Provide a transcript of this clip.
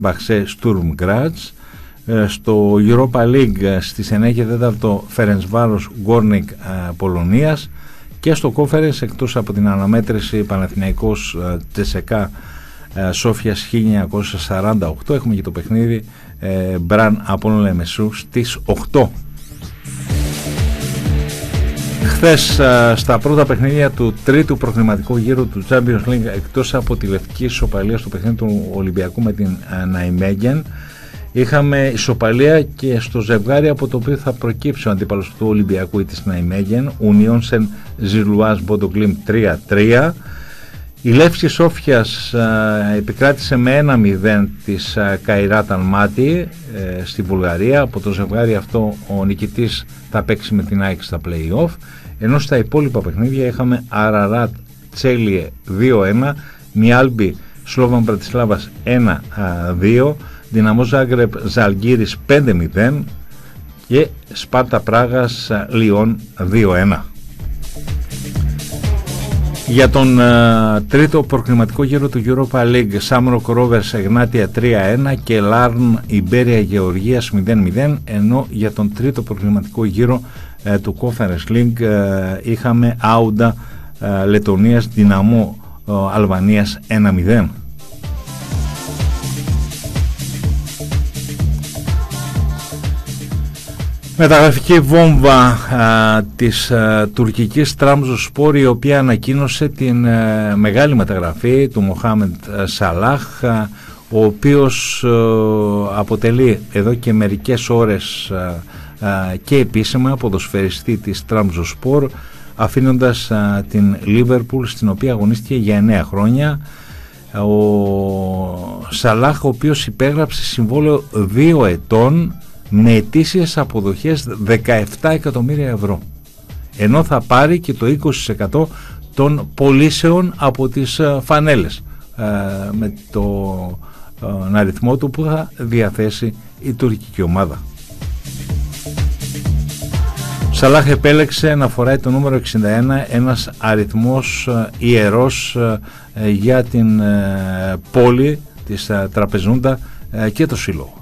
Μπαξέ Στουρμ Γκράτς. Στο Europa League στις 9 και 4 Φερεντσβάρος Γκόρνικ Πολωνίας. Και στο Conference, εκτός από την αναμέτρηση Παναθηναϊκός Τσεσεκά Σόφιας 1948, έχουμε και το παιχνίδι Μπραν Απόλλων Λεμεσού στις 8. Χθες στα πρώτα παιχνίδια του τρίτου προκριματικού γύρου του Champions League, εκτός από τη λευκή ισοπαλία στο παιχνίδι του Ολυμπιακού με την Ναϊμέγεν, είχαμε ισοπαλία και στο ζευγάρι από το οποίο θα προκύψει ο αντίπαλος του Ολυμπιακού ή της Ναϊμέγεν, Union Saint Gilloise Bodo Glimt 3-3. Η Λεύσκη Σόφιας επικράτησε με 1-0 της Καϊράτ Αλμάτι στη Βουλγαρία. Από το ζευγάρι αυτό ο νικητής θα παίξει με την ΑΕΚ στα play-off, ενώ στα υπόλοιπα παιχνίδια είχαμε Αραράτ Τσέλιε 2-1, Μιάλμπι Σλόβαν Μπρατισλάβας 1-2, Δυναμό Ζάγκρεπ Ζαλγκύρης 5-0 και Σπάρτα Πράγας Λιόν 2-1. Για τον τρίτο προκριματικό γύρο του Europa League, Σάμροκ Ρόβερς Εγνάτια 3-1 και Λάρν Ιμπέρια Γεωργίας 0-0, ενώ για τον τρίτο προκριματικό γύρο του Conference League είχαμε Άουντα Λετωνίας Δυναμό Αλβανίας 1-0. Μεταγραφική βόμβα της τουρκικής Τραμζοσπόρ, η οποία ανακοίνωσε την μεγάλη μεταγραφή του Μοχάμεντ Σαλάχ, ο οποίος αποτελεί εδώ και μερικές ώρες και επίσημα ποδοσφαιριστή της Τραμζοσπόρ, αφήνοντας την Λίβερπουλ, στην οποία αγωνίστηκε για 9 χρόνια. Ο Σαλάχ, ο οποίος υπέγραψε συμβόλαιο 2 ετών με ετήσιες αποδοχές 17 εκατομμύρια ευρώ, ενώ θα πάρει και το 20% των πωλήσεων από τις φανέλες, με τον αριθμό του που θα διαθέσει η τουρκική ομάδα. Σαλάχ επέλεξε να φοράει το νούμερο 61, ένας αριθμός ιερός για την πόλη της Τραπεζούντα και το σύλλογο.